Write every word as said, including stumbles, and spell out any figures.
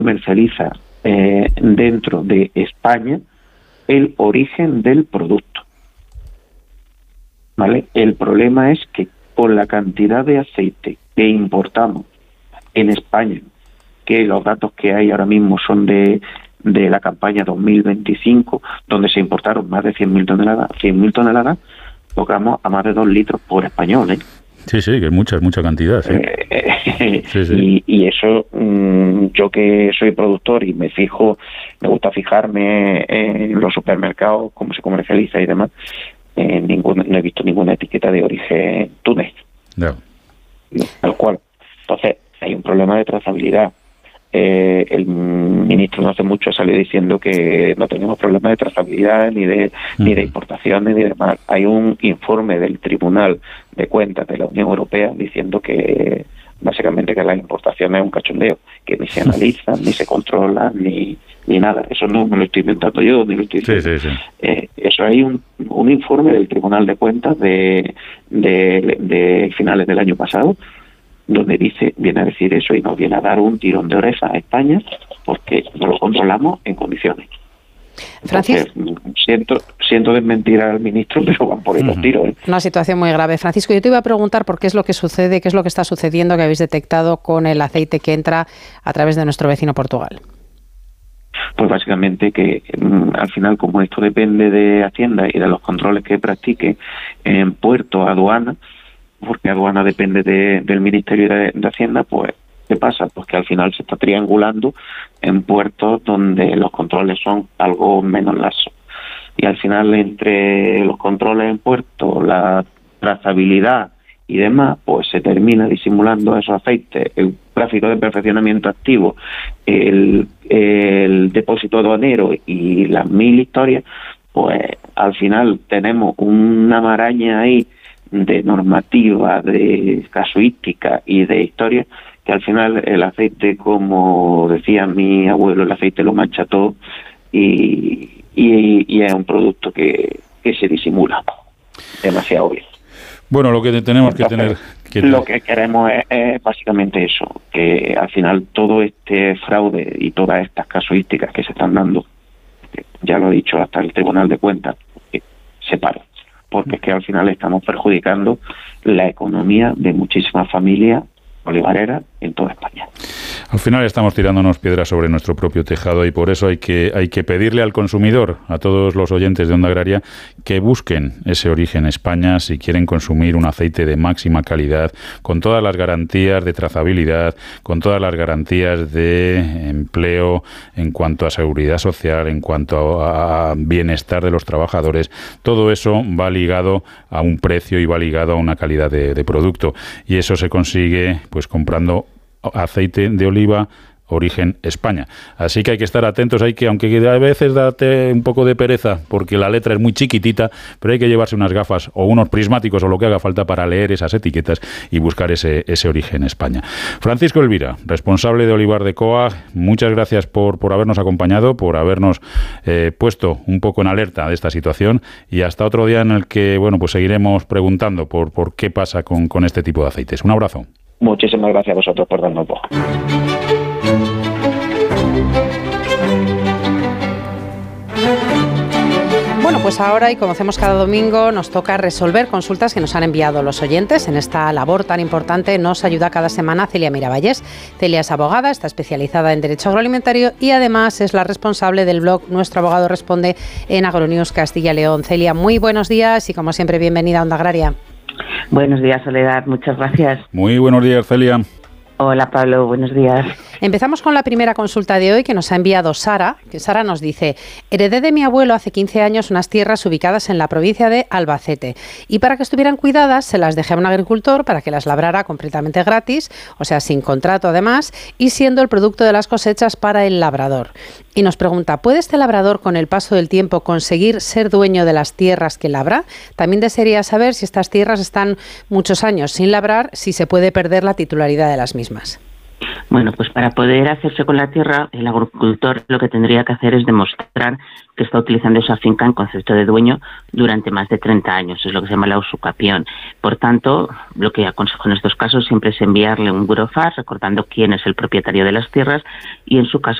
comercializa eh, dentro de España el origen del producto. ¿Vale? El problema es que con la cantidad de aceite que importamos en España, que los datos que hay ahora mismo son de, de la campaña dos mil veinticinco, donde se importaron más de cien mil toneladas, cien mil toneladas, tocamos a más de dos litros por español, ¿eh? Sí, sí, que es mucha, mucha cantidad. ¿Sí? Eh, sí, sí. Y, y eso, mmm, yo que soy productor y me fijo, me gusta fijarme en los supermercados, cómo se comercializa y demás, eh, ningún, no he visto ninguna etiqueta de origen Túnez. No. Tal cual. Entonces, hay un problema de trazabilidad. Eh, el ministro no hace mucho salió diciendo que no tenemos problemas de trazabilidad ni de uh-huh. ni de importaciones ni de demás. Hay un informe del Tribunal de Cuentas de la Unión Europea diciendo que básicamente que las importaciones es un cachondeo, que ni se analizan, ni se controlan, ni ni nada. Eso no me lo estoy inventando yo, ni lo estoy diciendo. Sí, sí, sí. Eh, eso hay un, un informe del Tribunal de Cuentas de, de, de finales del año pasado, donde dice, viene a decir eso y nos viene a dar un tirón de oreja a España porque no lo controlamos en condiciones. Entonces, Francisco, siento, siento desmentir al ministro, pero van por ahí los tiros, ¿eh? Una situación muy grave. Francisco, yo te iba a preguntar por qué es lo que sucede, qué es lo que está sucediendo, que habéis detectado con el aceite que entra a través de nuestro vecino Portugal. Pues básicamente que mm, al final, como esto depende de Hacienda y de los controles que practique en puerto, aduana, porque aduana depende de, del Ministerio de, de Hacienda, pues, ¿qué pasa? Pues que al final se está triangulando en puertos donde los controles son algo menos laxos. Y al final, entre los controles en puertos, la trazabilidad y demás, pues se termina disimulando esos aceites, el gráfico de perfeccionamiento activo, el, el depósito aduanero y las mil historias, pues al final tenemos una maraña ahí de normativa, de casuística y de historia, que al final el aceite, como decía mi abuelo, el aceite lo mancha todo y, y, y es un producto que, que se disimula demasiado bien. Bueno, lo que tenemos Entonces, que tener... Que lo que queremos es, es básicamente eso, que al final todo este fraude y todas estas casuísticas que se están dando, ya lo he dicho hasta el Tribunal de Cuentas, que se paren, porque es que al final estamos perjudicando la economía de muchísimas familias olivareras en toda España. Al final estamos tirándonos piedras sobre nuestro propio tejado y por eso hay que hay que pedirle al consumidor, a todos los oyentes de Onda Agraria, que busquen ese origen España si quieren consumir un aceite de máxima calidad, con todas las garantías de trazabilidad, con todas las garantías de empleo en cuanto a seguridad social, en cuanto a bienestar de los trabajadores. Todo eso va ligado a un precio y va ligado a una calidad de, de producto. Y eso se consigue pues comprando aceite de oliva origen España. Así que hay que estar atentos, hay que, aunque a veces date un poco de pereza, porque la letra es muy chiquitita, pero hay que llevarse unas gafas o unos prismáticos o lo que haga falta para leer esas etiquetas y buscar ese, ese origen España. Francisco Elvira, responsable de Olivar de Coag, muchas gracias por, por habernos acompañado, por habernos eh, puesto un poco en alerta de esta situación y hasta otro día en el que, bueno, pues seguiremos preguntando por, por qué pasa con, con este tipo de aceites. Un abrazo. Muchísimas gracias a vosotros por darnos voz. Bueno, pues ahora, y como hacemos cada domingo, nos toca resolver consultas que nos han enviado los oyentes. En esta labor tan importante nos ayuda cada semana Celia Miravalles. Celia es abogada, está especializada en Derecho Agroalimentario y además es la responsable del blog Nuestro Abogado Responde en Agronews Castilla y León. Celia, muy buenos días y como siempre bienvenida a Onda Agraria. Buenos días, Soledad. Muchas gracias. Muy buenos días, Celia. Hola, Pablo. Buenos días. Empezamos con la primera consulta de hoy que nos ha enviado Sara, que Sara nos dice: heredé de mi abuelo hace quince años unas tierras ubicadas en la provincia de Albacete y para que estuvieran cuidadas se las dejé a un agricultor para que las labrara completamente gratis, o sea, sin contrato además, y siendo el producto de las cosechas para el labrador. Y nos pregunta: ¿puede este labrador con el paso del tiempo conseguir ser dueño de las tierras que labra? También desearía saber si estas tierras están muchos años sin labrar, si se puede perder la titularidad de las mismas. Bueno, pues para poder hacerse con la tierra, el agricultor lo que tendría que hacer es demostrar que está utilizando esa finca en concepto de dueño durante más de treinta años, es lo que se llama la usucapión. Por tanto, lo que aconsejo en estos casos siempre es enviarle un burofax recordando quién es el propietario de las tierras y en su caso